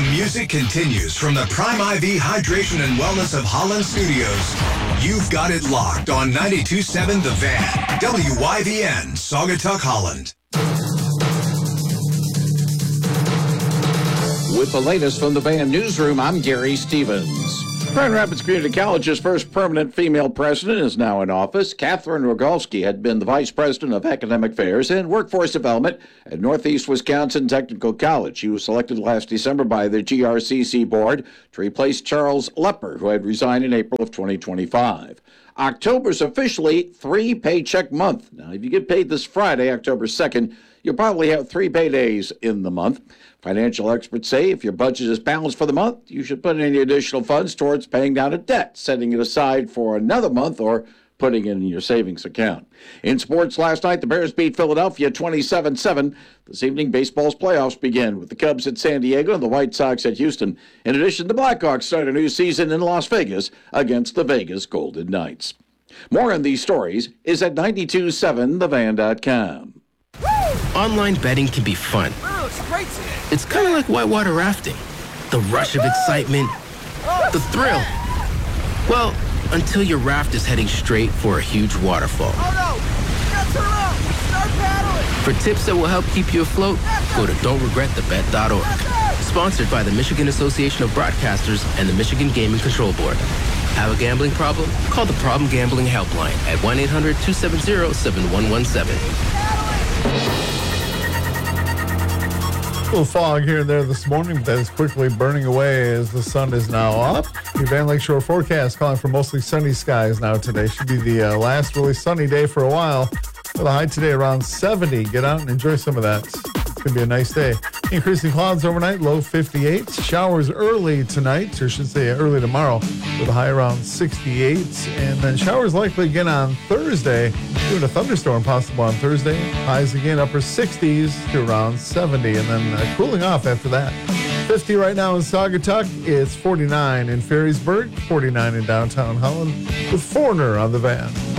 music continues from the Prime IV Hydration and Wellness of Holland Studios. You've got it locked on 92.7 The Van, WYVN, Saugatuck, Holland. With the latest from the Van Newsroom, I'm Gary Stevens. Grand Rapids Community College's first permanent female president is now in office. Catherine Rogalski had been the vice president of academic affairs and workforce development at Northeast Wisconsin Technical College. She was selected last December by the GRCC board to replace Charles Lepper, who had resigned in April of 2025. October's officially 3 paycheck month. Now, if you get paid this Friday, October 2nd, you'll probably have 3 paydays in the month. Financial experts say if your budget is balanced for the month, you should put any additional funds towards paying down a debt, setting it aside for another month, or putting it in your savings account. In sports last night, the Bears beat Philadelphia 27-7. This evening, baseball's playoffs begin with the Cubs at San Diego and the White Sox at Houston. In addition, the Blackhawks start a new season in Las Vegas against the Vegas Golden Knights. More on these stories is at 927thevan.com. Online betting can be fun. Oh, it's great today. It's kind of like whitewater rafting. The rush of excitement, the thrill. Well, until your raft is heading straight for a huge waterfall. Oh no! You gotta turn around! Start paddling! For tips that will help keep you afloat, go to don'tregretthebet.org. Sponsored by the Michigan Association of Broadcasters and the Michigan Gaming Control Board. Have a gambling problem? Call the Problem Gambling Helpline at 1-800-270-7117. A little fog here and there this morning, but that is quickly burning away as the sun is now up. The Van Lakeshore forecast calling for mostly sunny skies now today. Should be the last really sunny day for a while. With a high today around 70. Get out and enjoy some of that. It's going to be a nice day. Increasing clouds overnight, low 58. Showers early tonight, or should say early tomorrow, with a high around 68. And then showers likely again on Thursday. Doing a thunderstorm possible on Thursday. Highs again upper 60s to around 70. And then cooling off after that. 50 right now in Saugatuck. It's 49 in Ferrysburg, 49 in downtown Holland with Foreigner on the Van.